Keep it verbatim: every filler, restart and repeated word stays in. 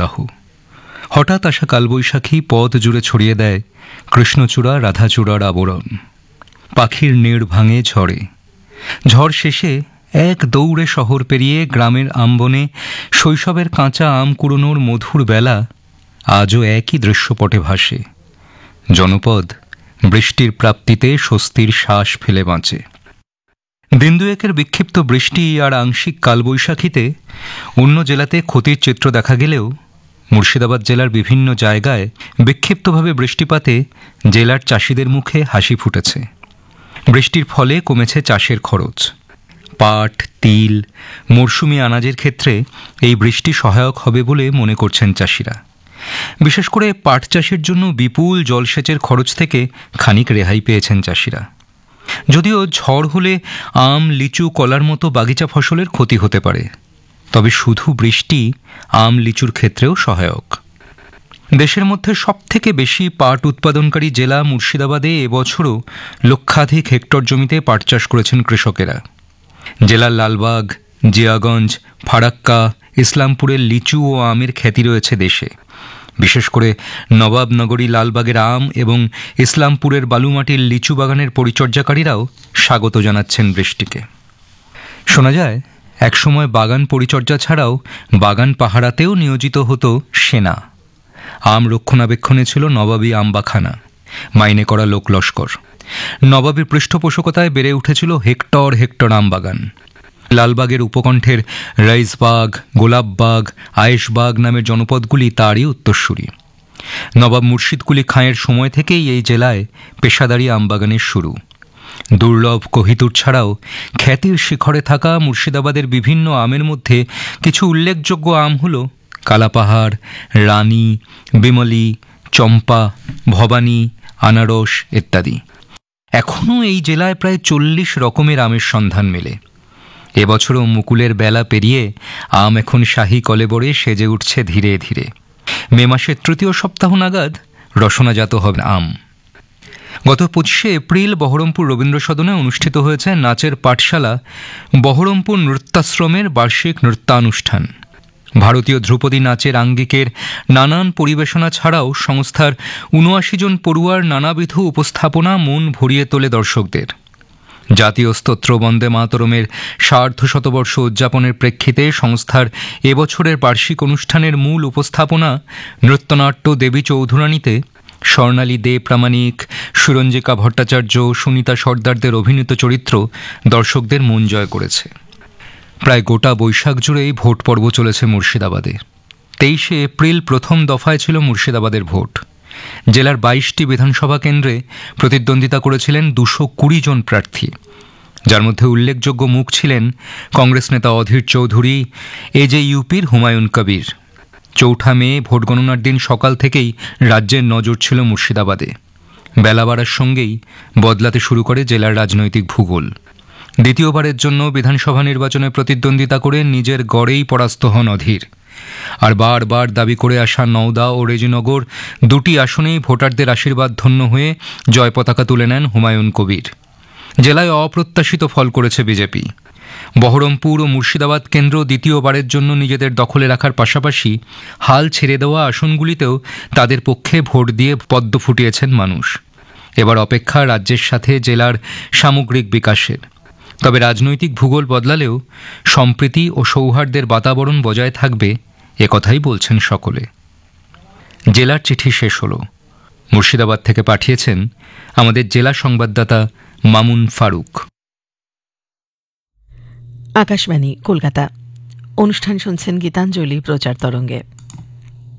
দাবদাহ। হঠাৎ আসা কালবৈশাখী পথ জুড়ে ছড়িয়ে দেয় কৃষ্ণচূড়া রাধাচূড়ার আবরণ। পাখির নীড় ভাঙে ঝড়ে। ঝড় শেষে এক দৌড়ে শহর পেরিয়ে গ্রামের আমবনে শৈশবের কাঁচা আম কুড়োনোর মধুর বেলা আজও একই দৃশ্যপটে ভাসে। জনপদ বৃষ্টির প্রাপ্তিতে স্বস্তির শ্বাস ফেলে বাঁচে। দিন দুয়েকের বিক্ষিপ্ত বৃষ্টি আর আংশিক কালবৈশাখীতে অন্য জেলাতে ক্ষতির চিত্র দেখা গেলেও মুর্শিদাবাদ জেলার বিভিন্ন জায়গায় বিক্ষিপ্তভাবে বৃষ্টিপাতে জেলার চাষিদের মুখে হাসি ফুটেছে। বৃষ্টির ফলে কমেছে চাষের খরচ। পাট, তিল, মরশুমি আনাজের ক্ষেত্রে এই বৃষ্টি সহায়ক হবে বলে মনে করছেন চাষিরা। বিশেষ করে পাট চাষের জন্য বিপুল জলসেচের খরচ থেকে খানিক রেহাই পেয়েছেন চাষিরা। যদিও ঝড় হলে আম, লিচু, কলার মতো বাগিচা ফসলের ক্ষতি হতে পারে, তবে শুধু বৃষ্টি আম, লিচুর ক্ষেত্রেও সহায়ক। দেশের মধ্যে সবথেকে বেশি পাট উৎপাদনকারী জেলা মুর্শিদাবাদে এবছরও লক্ষাধিক হেক্টর জমিতে পাট চাষ করেছেন কৃষকেরা। জেলার লালবাগ, জিয়াগঞ্জ, ফারাক্কা, ইসলামপুরের লিচু ও আমের খ্যাতি রয়েছে দেশে। বিশেষ করে নবাবনগরী লালবাগের আম এবং ইসলামপুরের বালুমাটির লিচু বাগানের পরিচর্যাকারীরাও স্বাগত জানাচ্ছেন বৃষ্টিকে। শোনা যায় একসময় বাগান পরিচর্যা ছাড়াও বাগান পাহারাতেও নিয়োজিত হতো সেনা। আম রক্ষণাবেক্ষণে ছিল নবাবী আমবাখানা, মাইনে করা লোক লস্কর। নবাবীর পৃষ্ঠপোষকতায় বেড়ে উঠেছিল হেক্টর হেক্টর আমবাগান। লালবাগের উপকণ্ঠের রাইসবাগ, গোলাপবাগ, আয়েশবাগ নামের জনপদগুলি তারই উত্তরসূরি। নবাব মুর্শিদ কুলি খাঁয়ের সময় থেকেই এই জেলায় পেশাদারি আমবাগানের শুরু। দুর্লভ কোহিতুর ছাড়াও খ্যাতির শিখরে থাকা মুর্শিদাবাদের বিভিন্ন আমের মধ্যে কিছু উল্লেখযোগ্য আম হল কালাপাহাড়, রানী, বিমলি, চম্পা, ভবানী, আনারস ইত্যাদি। এখনও এই জেলায় প্রায় চল্লিশ রকমের আমের সন্ধান মেলে। এবছরও মুকুলের বেলা পেরিয়ে আম এখন শাহী কলেবরে সেজে উঠছে ধীরে ধীরে। মে মাসের তৃতীয় সপ্তাহ নাগাদ রসনাজাত হবে আম। গত পঁচিশে এপ্রিল বহরমপুর রবীন্দ্র সদনে অনুষ্ঠিত হয়েছে নাচের পাঠশালা বহরমপুর নৃত্যাশ্রমের বার্ষিক নৃত্যানুষ্ঠান। ভারতীয় ধ্রুপদী নাচের আঙ্গিকের নানান পরিবেশনা ছাড়াও সংস্থার উনআশি জন পড়ুয়ার নানাবিধ উপস্থাপনা মন ভরিয়ে তোলে দর্শকদের। জাতীয় স্তোত্র বন্দে মাতরমের সার্ধ শতবর্ষ উদযাপনের প্রেক্ষিতে সংস্থার এবছরের বার্ষিক অনুষ্ঠানের মূল উপস্থাপনা নৃত্যনাট্য দেবী চৌধুরানীতে স্বর্ণালী দে প্রামাণিক, সুরঞ্জিকা ভট্টাচার্য, সুনিতা সর্দারদের অভিনীত চরিত্র দর্শকদের মন জয় করেছে। প্রায় গোটা বৈশাখ জুড়েই ভোট পর্ব চলেছে মুর্শিদাবাদে। তেইশে এপ্রিল প্রথম দফায় ছিল মুর্শিদাবাদের ভোট। জেলার বাইশটি বিধানসভা কেন্দ্রে প্রতিদ্বন্দ্বিতা করেছিলেন দুশো কুড়ি জন প্রার্থী, যার মধ্যে উল্লেখযোগ্য মুখ ছিলেন কংগ্রেস নেতা অধীর চৌধুরী, এজে ইউপির হুমায়ুন কবির। চৌঠা মে ভোট গণনার দিন সকাল থেকেই রাজ্যের নজর ছিল মুর্শিদাবাদে। বেলা বাড়ার সঙ্গেই বদলাতে শুরু করে জেলার রাজনৈতিক ভূগোল। দ্বিতীয়বারের জন্য বিধানসভা নির্বাচনে প্রতিদ্বন্দ্বিতা করে নিজের গড়েই পরাস্ত হন অধীর। আর বারবার দাবি করে আসা নওদা ও রেজিনগর দুটি আসনেই ভোটারদের আশীর্বাদ ধন্য হয়ে জয় পতাকা তুলে নেন হুমায়ুন কবির। জেলায় অপ্রত্যাশিত ফল করেছে বিজেপি। বহরমপুর ও মুর্শিদাবাদ কেন্দ্র দ্বিতীয়বারের জন্য নিজেদের দখলে রাখার পাশাপাশি হাল ছেড়ে দেওয়া আসনগুলিতেও তাদের পক্ষে ভোট দিয়ে পদ্ম ফুটিয়েছেন মানুষ। এবার অপেক্ষা রাজ্যের সাথে জেলার সামগ্রিক বিকাশের। তবে রাজনৈতিক ভূগোল বদলালেও সম্প্রীতি ও সৌহার্দ্যের বাতাবরণ বজায় থাকবে, একথাই বলছেন সকলে। জেলার চিঠি শেষ হল। মুর্শিদাবাদ থেকে পাঠিয়েছেন আমাদের জেলা সংবাদদাতা মামুন ফারুক। আকাশবাণী কলকাতা। অনুষ্ঠান শুনছেন গীতাঞ্জলি প্রচার তরঙ্গে।